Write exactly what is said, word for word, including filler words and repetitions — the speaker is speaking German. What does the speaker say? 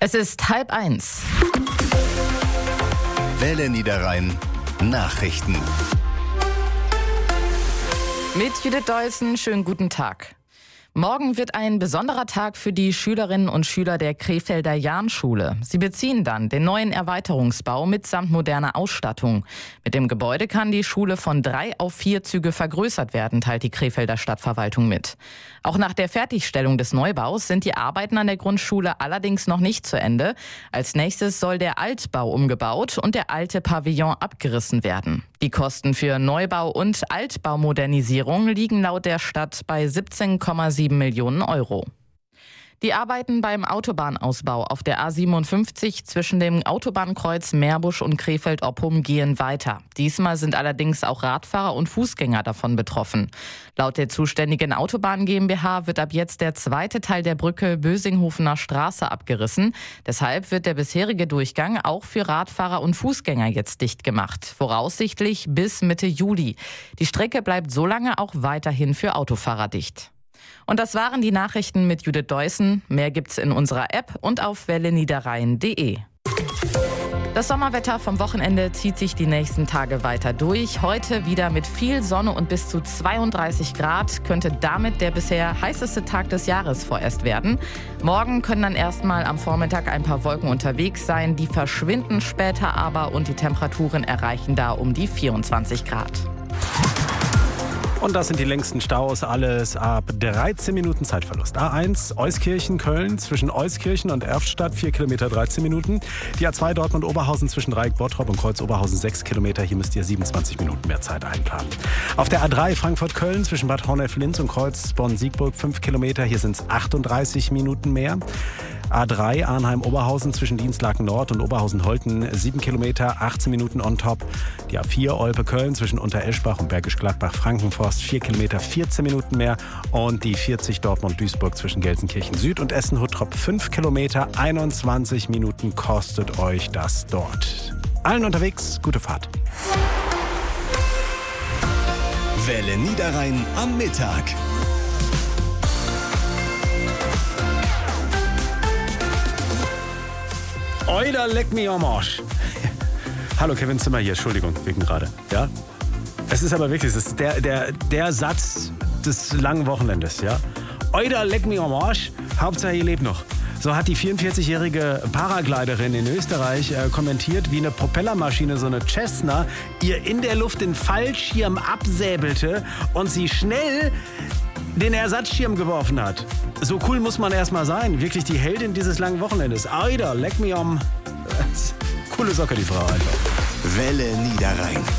Es ist halb eins. Welle Niederrhein Nachrichten. Mit Judith Deussen, schönen guten Tag. Morgen wird ein besonderer Tag für die Schülerinnen und Schüler der Krefelder Jahnschule. Sie beziehen dann den neuen Erweiterungsbau mitsamt moderner Ausstattung. Mit dem Gebäude kann die Schule von drei auf vier Züge vergrößert werden, teilt die Krefelder Stadtverwaltung mit. Auch nach der Fertigstellung des Neubaus sind die Arbeiten an der Grundschule allerdings noch nicht zu Ende. Als nächstes soll der Altbau umgebaut und der alte Pavillon abgerissen werden. Die Kosten für Neubau und Altbaumodernisierung liegen laut der Stadt bei siebzehn Komma sieben Millionen Euro. Die Arbeiten beim Autobahnausbau auf der A siebenundfünfzig zwischen dem Autobahnkreuz Meerbusch und Krefeld-Oppum gehen weiter. Diesmal sind allerdings auch Radfahrer und Fußgänger davon betroffen. Laut der zuständigen Autobahn GmbH wird ab jetzt der zweite Teil der Brücke Bösinghofener Straße abgerissen. Deshalb wird der bisherige Durchgang auch für Radfahrer und Fußgänger jetzt dicht gemacht. Voraussichtlich bis Mitte Juli. Die Strecke bleibt so lange auch weiterhin für Autofahrer dicht. Und das waren die Nachrichten mit Judith Deussen. Mehr gibt's in unserer App und auf welle niederrhein punkt de. Das Sommerwetter vom Wochenende zieht sich die nächsten Tage weiter durch. Heute wieder mit viel Sonne und bis zu zweiunddreißig Grad könnte damit der bisher heißeste Tag des Jahres vorerst werden. Morgen können dann erstmal am Vormittag ein paar Wolken unterwegs sein. Die verschwinden später aber und die Temperaturen erreichen da um die vierundzwanzig Grad. Und das sind die längsten Staus, alles ab dreizehn Minuten Zeitverlust. A eins Euskirchen, Köln, zwischen Euskirchen und Erftstadt, vier Kilometer, dreizehn Minuten. Die A zwei Dortmund-Oberhausen zwischen Dreieck-Bottrop und Kreuz-Oberhausen, sechs Kilometer. Hier müsst ihr siebenundzwanzig Minuten mehr Zeit einplanen. Auf der A drei Frankfurt-Köln zwischen Bad Honnef-Linz und Kreuz Bonn-Siegburg, fünf Kilometer. Hier sind es achtunddreißig Minuten mehr. A drei Arnheim-Oberhausen zwischen Dienstlaken Nord und Oberhausen-Holten, sieben Kilometer, achtzehn Minuten on top. Die A vier Olpe-Köln zwischen Untereschbach und Bergisch Gladbach-Frankenforst, vier Kilometer, vierzehn Minuten mehr. Und die vierzig Dortmund-Duisburg zwischen Gelsenkirchen Süd und Essen-Huttrop, fünf Kilometer, einundzwanzig Minuten kostet euch das dort. Allen unterwegs, gute Fahrt. Welle Niederrhein am Mittag. Oida, leck mich am Arsch. Hallo, Kevin Zimmer hier, Entschuldigung, wegen gerade. Ja? Es ist aber wirklich, es ist der, der, der Satz des langen Wochenendes. Ja? Oida, leck mich am Arsch, Hauptsache ihr lebt noch. So hat die vierundvierzigjährige Paragliderin in Österreich äh, kommentiert, wie eine Propellermaschine, so eine Cessna, ihr in der Luft den Fallschirm absäbelte und sie schnell den Ersatzschirm geworfen hat. So cool muss man erstmal sein. Wirklich die Heldin dieses langen Wochenendes. Oida, leck mich am... Coole Socke, die Frau einfach. Welle Niederrhein.